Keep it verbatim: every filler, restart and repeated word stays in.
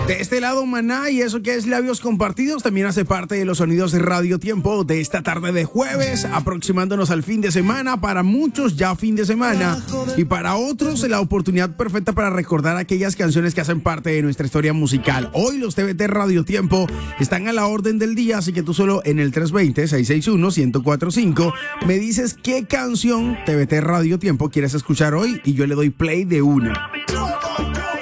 De este lado, Maná, y eso que es Labios Compartidos, también hace parte de los sonidos de Radio Tiempo de esta tarde de jueves, aproximándonos al fin de semana. Para muchos ya fin de semana, y para otros la oportunidad perfecta para recordar aquellas canciones que hacen parte de nuestra historia musical. Hoy los T V T Radio Tiempo están a la orden del día, así que tú solo en el tres dos cero, seis seis uno, uno cero cuatro cinco me dices qué canción T V T Radio Tiempo quieres escuchar hoy y yo le doy play de una.